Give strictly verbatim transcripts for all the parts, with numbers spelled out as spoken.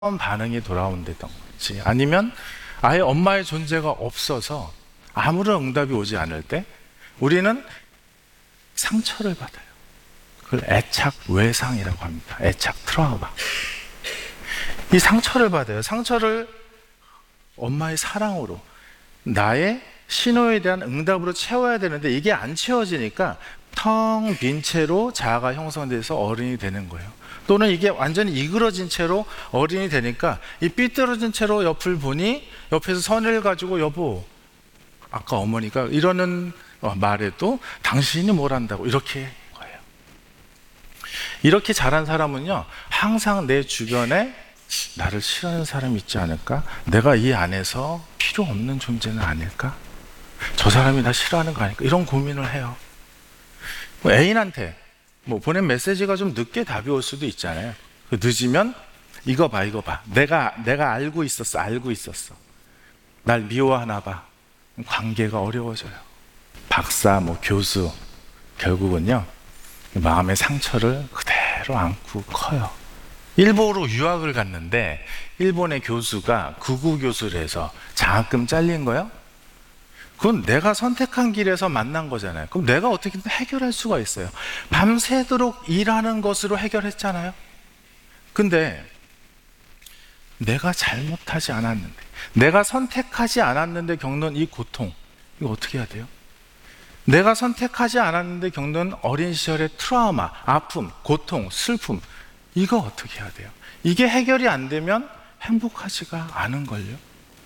반응이 돌아온다던 거지. 아니면 아예 엄마의 존재가 없어서 아무런 응답이 오지 않을 때 우리는 상처를 받아요. 그걸 애착 외상이라고 합니다. 애착 트라우마. 이 상처를 받아요. 상처를 엄마의 사랑으로, 나의 신호에 대한 응답으로 채워야 되는데 이게 안 채워지니까 텅 빈 채로 자아가 형성돼서 어른이 되는 거예요. 또는 이게 완전히 이그러진 채로 어른이 되니까 이 삐뚤어진 채로 옆을 보니 옆에서 선을 가지고 여보, 아까 어머니가 이러는 말에도 당신이 뭘 한다고 이렇게 거예요. 이렇게 자란 사람은요, 항상 내 주변에 나를 싫어하는 사람이 있지 않을까? 내가 이 안에서 필요 없는 존재는 아닐까? 저 사람이 나 싫어하는 거 아닐까? 이런 고민을 해요. 뭐 애인한테 뭐 보낸 메시지가 좀 늦게 답이 올 수도 있잖아요. 그 늦으면 이거 봐, 이거 봐. 내가 내가 알고 있었어, 알고 있었어. 날 미워하나 봐. 관계가 어려워져요. 박사, 뭐 교수, 결국은요 마음의 상처를 그대로 안고 커요. 일본으로 유학을 갔는데 일본의 교수가 극우 교수를 해서 장학금 잘린 거예요. 그건 내가 선택한 길에서 만난 거잖아요. 그럼 내가 어떻게든 해결할 수가 있어요. 밤새도록 일하는 것으로 해결했잖아요. 근데 내가 잘못하지 않았는데, 내가 선택하지 않았는데 겪는 이 고통, 이거 어떻게 해야 돼요? 내가 선택하지 않았는데 겪는 어린 시절의 트라우마, 아픔, 고통, 슬픔, 이거 어떻게 해야 돼요? 이게 해결이 안 되면 행복하지가 않은걸요.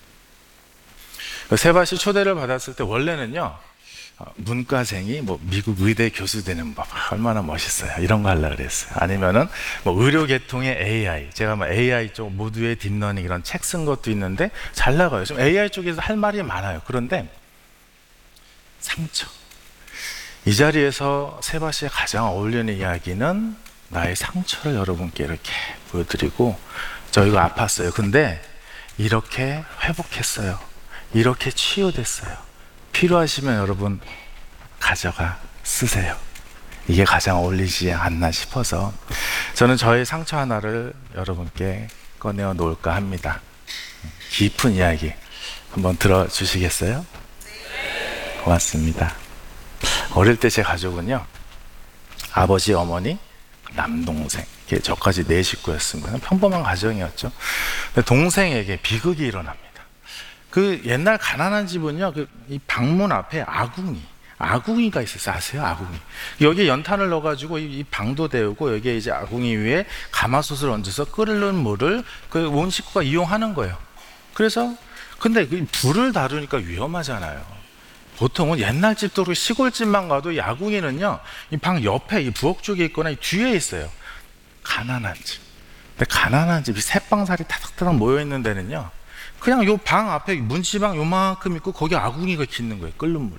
세바시 초대를 받았을 때 원래는요, 문과생이 뭐 미국 의대 교수 되는 법, 얼마나 멋있어요. 이런 거 하려고 그랬어요. 아니면은 뭐 의료계통의 에이아이, 제가 뭐 에이아이 쪽 모두의 딥러닝 이런 책 쓴 것도 있는데 잘 나가요. 좀 에이아이 쪽에서 할 말이 많아요. 그런데 상처, 이 자리에서 세바시에 가장 어울리는 이야기는 나의 상처를 여러분께 이렇게 보여드리고, 저희가 아팠어요. 근데 이렇게 회복했어요. 이렇게 치유됐어요. 필요하시면 여러분 가져가 쓰세요. 이게 가장 어울리지 않나 싶어서 저는 저의 상처 하나를 여러분께 꺼내어 놓을까 합니다. 깊은 이야기 한번 들어주시겠어요? 고맙습니다. 어릴 때 제 가족은요, 아버지, 어머니, 남동생, 저까지 네 식구였습니다. 평범한 가정이었죠. 근데 동생에게 비극이 일어납니다. 그 옛날 가난한 집은요, 그 이 방문 앞에 아궁이, 아궁이가 있었어요. 아세요? 아궁이. 여기에 연탄을 넣어가지고 이 방도 데우고 여기에 이제 아궁이 위에 가마솥을 얹어서 끓는 물을 그 온 식구가 이용하는 거예요. 그래서 근데 그 불을 다루니까 위험하잖아요. 보통은 옛날 집도 시골집만 가도 이 아궁이는요, 이 방 옆에 이 부엌 쪽에 있거나 이 뒤에 있어요. 가난한 집. 근데 가난한 집이 새빵살이 타닥타닥 모여 있는 데는요, 그냥 요 방 앞에 문지방 요만큼 있고 거기 아궁이가 깃는 거예요. 끓는 물이.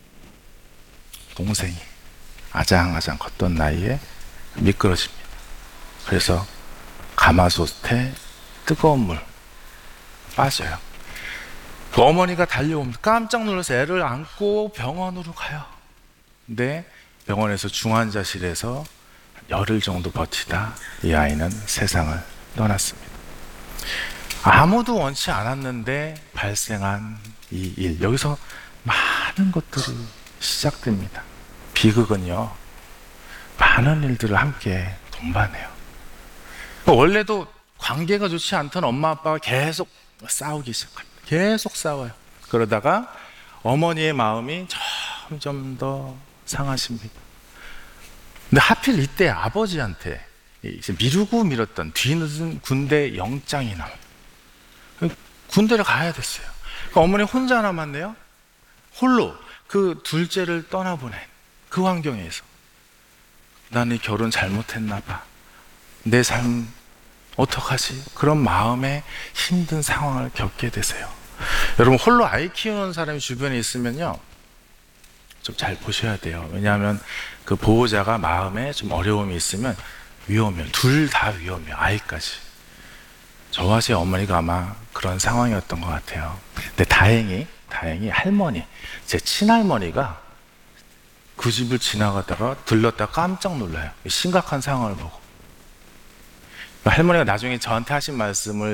동생이 아장아장 걷던 나이에 미끄러집니다. 그래서 가마솥에 뜨거운 물 빠져요. 그 어머니가 달려옵니다. 깜짝 놀라서 애를 안고 병원으로 가요. 근데 병원에서 중환자실에서 열흘 정도 버티다 이 아이는 세상을 떠났습니다. 아무도 원치 않았는데 발생한 이 일, 여기서 많은 것들이 시작됩니다. 비극은요, 많은 일들을 함께 동반해요. 원래도 관계가 좋지 않던 엄마 아빠가 계속 싸우기 시작합니다. 계속 싸워요. 그러다가 어머니의 마음이 점점 더 상하십니다. 근데 하필 이때 아버지한테 이제 미루고 미뤘던 뒤늦은 군대 영장이 나옵니다. 군대를 가야 됐어요. 그러니까 어머니 혼자 남았네요. 홀로 그 둘째를 떠나보낸 그 환경에서 나는 결혼 잘못했나 봐, 내 삶 어떡하지? 그런 마음에 힘든 상황을 겪게 되세요. 여러분, 홀로 아이 키우는 사람이 주변에 있으면요, 좀 잘 보셔야 돼요. 왜냐하면 그 보호자가 마음에 좀 어려움이 있으면 위험해요. 둘 다 위험해요. 아이까지. 저와 제 어머니가 아마 그런 상황이었던 것 같아요. 근데 다행히 다행히 할머니, 제 친할머니가 그 집을 지나가다가 들렀다가 깜짝 놀라요. 심각한 상황을 보고. 할머니가 나중에 저한테 하신 말씀을